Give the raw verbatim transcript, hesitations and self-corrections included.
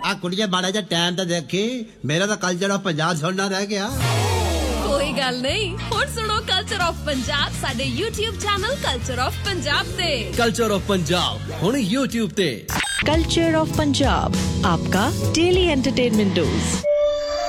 ਆ ਕੁੜੀਏ ਮਾੜਾ ਜਿਹਾ ਟਾਈਮ ਤਾਂ ਦੇਖੀ, ਮੇਰਾ ਤਾਂ ਕਲਚਰ ਆਫ ਪੰਜਾਬ ਸੁਣਨਾ ਰਹਿ ਗਿਆ। ਕੋਈ ਗੱਲ ਨਹੀਂ, ਹੁਣ ਸੁਣੋ ਕਲਚਰ ਆਫ ਪੰਜਾਬ ਸਾਡੇ YouTube channel culture of Punjab ਤੇ। ਕਲਚਰ ਆਫ ਪੰਜਾਬ ਹੁਣ YouTube ਤੇ। कल्चर ऑफ पंजाब, आपका डेली एंटरटेनमेंट डोज।